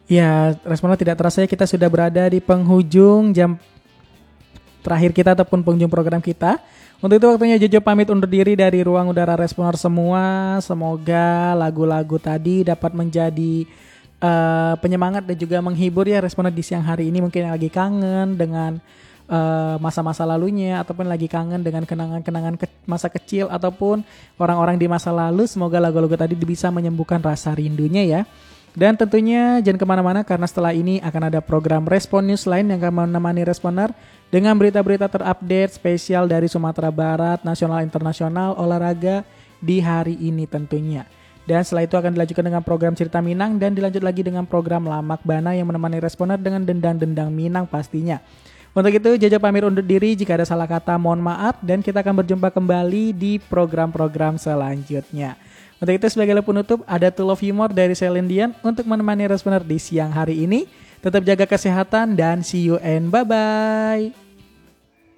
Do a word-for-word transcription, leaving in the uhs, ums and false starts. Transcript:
Ya, responer tidak terasa ya kita sudah berada di penghujung jam terakhir kita ataupun penghujung program kita. Untuk itu waktunya Jojo pamit undur diri dari ruang udara responer semua. Semoga lagu-lagu tadi dapat menjadi uh, penyemangat dan juga menghibur ya responer di siang hari ini. Mungkin yang lagi kangen dengan uh, masa-masa lalunya ataupun lagi kangen dengan kenangan-kenangan ke- masa kecil ataupun orang-orang di masa lalu. Semoga lagu-lagu tadi bisa menyembuhkan rasa rindunya ya. Dan tentunya jangan kemana-mana karena setelah ini akan ada program Respon News lain yang akan menemani Responer dengan berita-berita terupdate spesial dari Sumatera Barat, nasional, internasional, olahraga di hari ini tentunya. Dan setelah itu akan dilanjutkan dengan program Cerita Minang dan dilanjut lagi dengan program Lamak Bana yang menemani Responer dengan dendang-dendang Minang pastinya. Untuk itu Jaja pamit undur diri, jika ada salah kata mohon maaf dan kita akan berjumpa kembali di program-program selanjutnya. Untuk itu sebagai penutup ada Tool of Humor dari Celine Dion untuk menemani Responer di siang hari ini. Tetap jaga kesehatan dan see you and bye-bye.